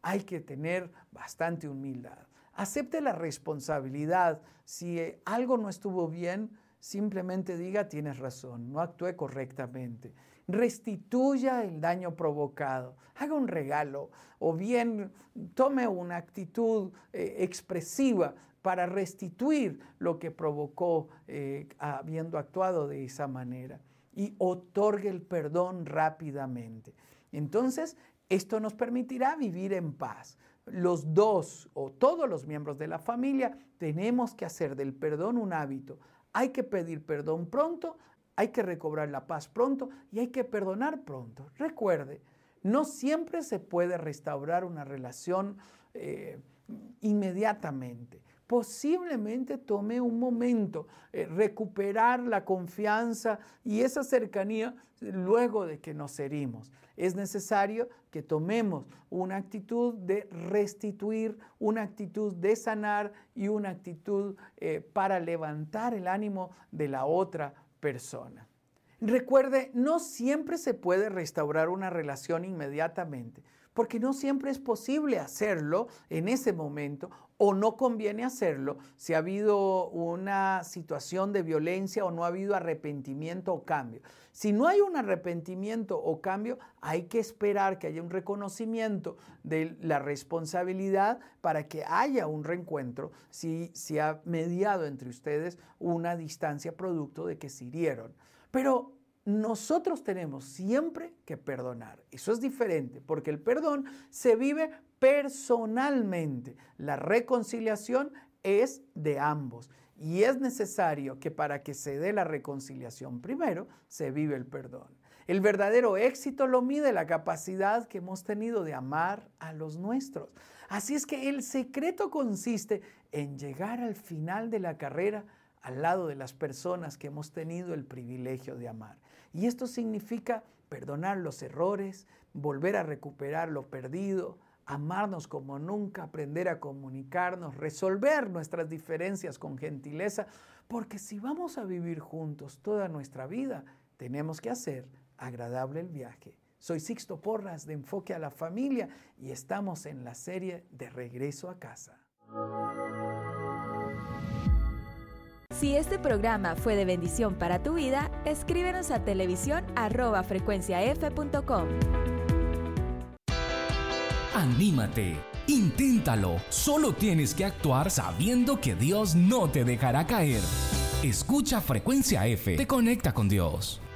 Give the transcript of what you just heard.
hay que tener bastante humildad. Acepte la responsabilidad. Si algo no estuvo bien, simplemente diga, tienes razón, no actué correctamente. Restituya el daño provocado, haga un regalo o bien tome una actitud expresiva para restituir lo que provocó habiendo actuado de esa manera y otorgue el perdón rápidamente. Entonces, esto nos permitirá vivir en paz. Los dos o todos los miembros de la familia tenemos que hacer del perdón un hábito. Hay que pedir perdón pronto, hay que recobrar la paz pronto y hay que perdonar pronto. Recuerde, no siempre se puede restaurar una relación inmediatamente. Posiblemente tome un momento recuperar la confianza y esa cercanía luego de que nos herimos. Es necesario que tomemos una actitud de restituir, una actitud de sanar y una actitud para levantar el ánimo de la otra persona. Recuerde, no siempre se puede restaurar una relación inmediatamente, porque no siempre es posible hacerlo en ese momento o no conviene hacerlo si ha habido una situación de violencia o no ha habido arrepentimiento o cambio. Si no hay un arrepentimiento o cambio, hay que esperar que haya un reconocimiento de la responsabilidad para que haya un reencuentro si se ha mediado entre ustedes una distancia producto de que se hirieron. Pero nosotros tenemos siempre que perdonar. Eso es diferente, porque el perdón se vive personalmente. La reconciliación es de ambos. Y es necesario que para que se dé la reconciliación primero, se vive el perdón. El verdadero éxito lo mide la capacidad que hemos tenido de amar a los nuestros. Así es que el secreto consiste en llegar al final de la carrera al lado de las personas que hemos tenido el privilegio de amar. Y esto significa perdonar los errores, volver a recuperar lo perdido, amarnos como nunca, aprender a comunicarnos, resolver nuestras diferencias con gentileza, porque si vamos a vivir juntos toda nuestra vida, tenemos que hacer agradable el viaje. Soy Sixto Porras de Enfoque a la Familia y estamos en la serie de Regreso a Casa. Si este programa fue de bendición para tu vida, escríbenos a televisión@frecuenciaf.com. Anímate, inténtalo. Solo tienes que actuar sabiendo que Dios no te dejará caer. Escucha Frecuencia F, te conecta con Dios.